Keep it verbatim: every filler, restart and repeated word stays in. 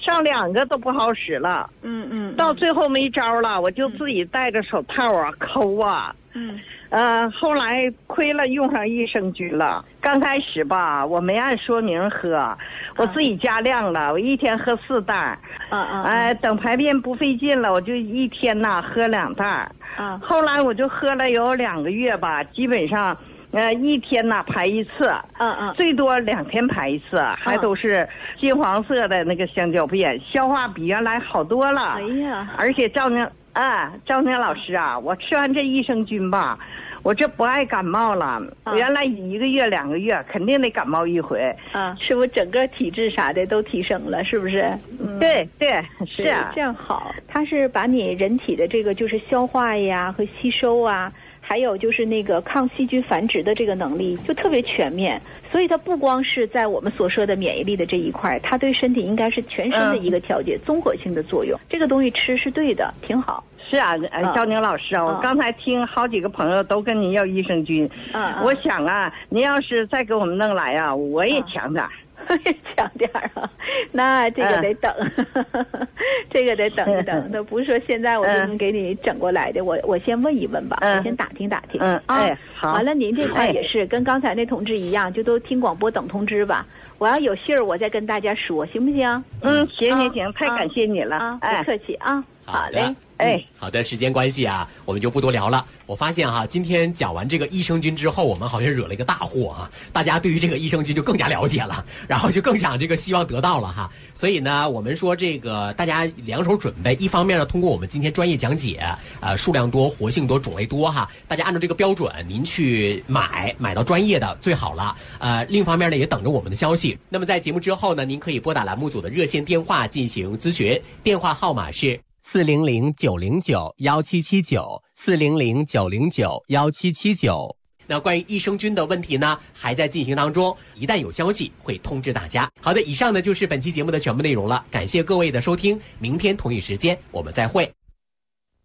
上两个都不好使了。 嗯嗯， 到最后没招了，我就自己戴着手套啊抠啊。 嗯。 呃，后来亏了，用上益生菌了。刚开始吧，我没按说明喝，我自己加量了，我一天喝四袋。 嗯嗯。 哎，等排便不费劲了，我就一天呐喝两袋。 嗯。 后来我就喝了有两个月吧，基本上，呃，一天呐排一次。 嗯嗯。 最多两天排一次，还都是金黄色的那个香蕉便，消化比原来好多了。 哎呀！ 而且赵宁。啊，赵宁老师啊，我吃完这益生菌吧，我这不爱感冒了。啊、原来一个月两个月肯定得感冒一回。 啊，是不是整个体质啥的都提升了？是不是？ 嗯、对对，是啊， 这样好。它是把你人体的这个就是消化呀和吸收啊。还有就是那个抗细菌繁殖的这个能力就特别全面，所以它不光是在我们所说的免疫力的这一块，它对身体应该是全身的一个调节、嗯、综合性的作用。这个东西吃是对的，挺好。 是啊，赵宁老师啊，嗯、我刚才听好几个朋友都跟您要益生菌，嗯，我想啊，您要是再给我们弄来啊，我也抢点。 嗯强点儿啊，那这个得等，嗯、这个得等一等。那不是说现在我就能给你整过来的，嗯、我我先问一问吧，嗯、我先打听打听。 嗯， 啊、 哎，好。 完了，您这块也是、哎、跟刚才那同志一样，就都听广播等通知吧。我要有信儿，我再跟大家说，行不行？ 嗯，行行行，太感谢你了啊！不客气啊，好嘞。 哎，好的，时间关系啊，我们就不多聊了。我发现哈、啊，今天讲完这个益生菌之后，我们好像惹了一个大祸啊！大家对于这个益生菌就更加了解了，然后就更想这个希望得到了哈。所以呢，我们说这个大家两手准备，一方面呢，通过我们今天专业讲解，呃，数量多、活性多、种类多哈，大家按照这个标准，您去买，买到专业的最好了。呃，另一方面呢，也等着我们的消息。那么在节目之后呢，您可以拨打栏目组的热线电话进行咨询，电话号码是四零零九零九幺七七九四零零九零九幺七七九。那关于益生菌的问题呢，还在进行当中，一旦有消息会通知大家。好的，以上呢就是本期节目的全部内容了，感谢各位的收听，明天同一时间我们再会。